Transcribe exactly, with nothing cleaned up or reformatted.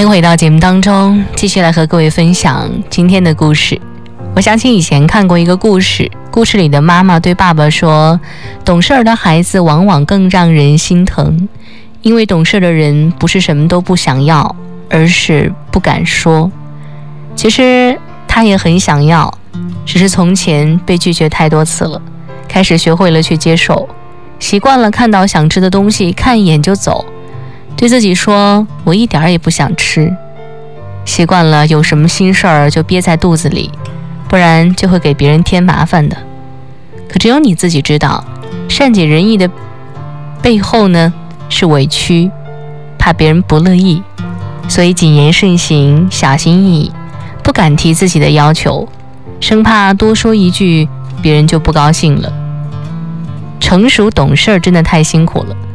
回到节目当中，继续来和各位分享今天的故事。我想起以前看过一个故事，故事里的妈妈对爸爸说，懂事儿的孩子往往更让人心疼，因为懂事的人不是什么都不想要，而是不敢说。其实他也很想要，只是从前被拒绝太多次了，开始学会了去接受，习惯了看到想吃的东西看一眼就走，对自己说我一点儿也不想吃，习惯了有什么心事儿就憋在肚子里，不然就会给别人添麻烦的。可只有你自己知道，善解人意的背后呢是委屈，怕别人不乐意，所以谨言慎行，小心翼翼，不敢提自己的要求，生怕多说一句别人就不高兴了。成熟懂事真的太辛苦了，